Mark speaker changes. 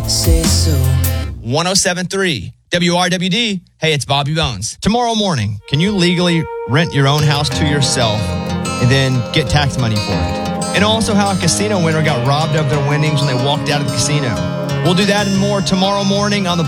Speaker 1: say so.
Speaker 2: 107.3 WRWD. Hey, it's Bobby Bones. Tomorrow morning, can you legally rent your own house to yourself and then get tax money for it? And also how a casino winner got robbed of their winnings when they walked out of the casino. We'll do that and more tomorrow morning on the